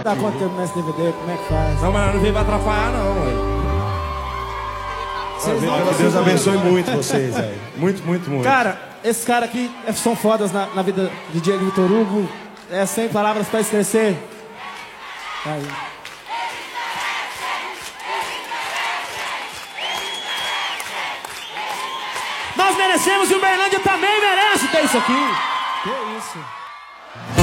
Dá quanto tempo nesse DVD? Como é que faz? Não, mas não veio pra atrapalhar, não, ué. Que Deus abençoe muito vocês, velho. Muito, muito, muito. Cara, esses caras aqui são fodas na vida de Diego Vitor Hugo. É sem palavras pra esquecer. Aí. Nós merecemos e o Berlândia também merece ter isso aqui. Que isso?